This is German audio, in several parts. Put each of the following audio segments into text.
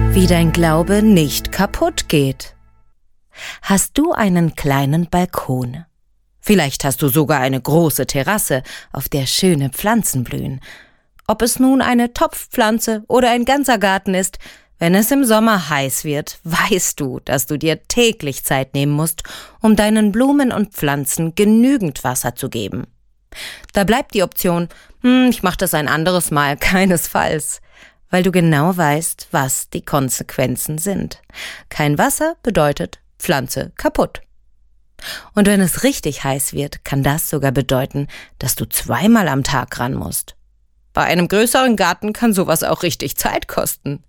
Wie dein Glaube nicht kaputt geht. Hast du einen kleinen Balkon? Vielleicht hast du sogar eine große Terrasse, auf der schöne Pflanzen blühen. Ob es nun eine Topfpflanze oder ein ganzer Garten ist, wenn es im Sommer heiß wird, weißt du, dass du dir täglich Zeit nehmen musst, um deinen Blumen und Pflanzen genügend Wasser zu geben. Da bleibt die Option, ich mache das ein anderes Mal, keinesfalls. Weil du genau weißt, was die Konsequenzen sind. Kein Wasser bedeutet Pflanze kaputt. Und wenn es richtig heiß wird, kann das sogar bedeuten, dass du 2-mal am Tag ran musst. Bei einem größeren Garten kann sowas auch richtig Zeit kosten.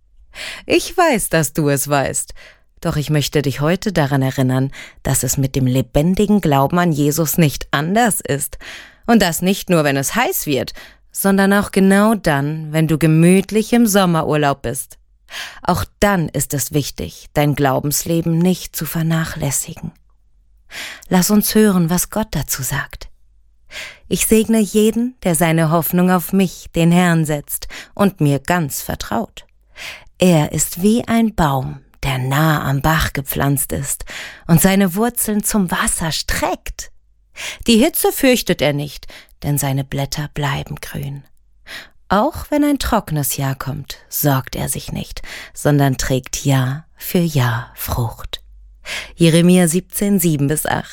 Ich weiß, dass du es weißt, doch ich möchte dich heute daran erinnern, dass es mit dem lebendigen Glauben an Jesus nicht anders ist. Und das nicht nur, wenn es heiß wird, sondern auch genau dann, wenn du gemütlich im Sommerurlaub bist. Auch dann ist es wichtig, dein Glaubensleben nicht zu vernachlässigen. Lass uns hören, was Gott dazu sagt. Ich segne jeden, der seine Hoffnung auf mich, den Herrn, setzt und mir ganz vertraut. Er ist wie ein Baum, der nah am Bach gepflanzt ist und seine Wurzeln zum Wasser streckt. Die Hitze fürchtet er nicht, denn seine Blätter bleiben grün. Auch wenn ein trockenes Jahr kommt, sorgt er sich nicht, sondern trägt Jahr für Jahr Frucht. Jeremia 17, 7-8.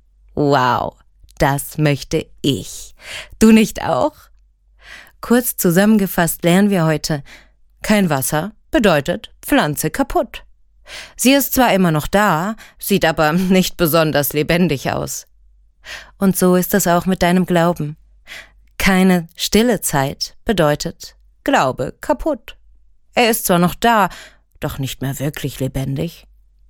Wow, das möchte ich. Du nicht auch? Kurz zusammengefasst lernen wir heute, kein Wasser bedeutet Pflanze kaputt. Sie ist zwar immer noch da, sieht aber nicht besonders lebendig aus. Und so ist es auch mit deinem Glauben. Keine stille Zeit bedeutet Glaube kaputt. Er ist zwar noch da, doch nicht mehr wirklich lebendig.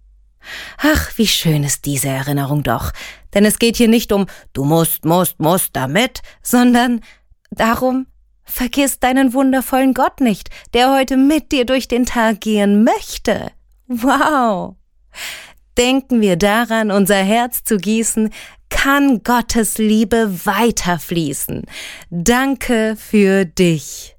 Ach, wie schön ist diese Erinnerung doch, denn es geht hier nicht um du musst damit, sondern darum, vergiss deinen wundervollen Gott nicht, der heute mit dir durch den Tag gehen möchte. Wow! Denken wir daran, unser Herz zu gießen, kann Gottes Liebe weiterfließen. Danke für dich.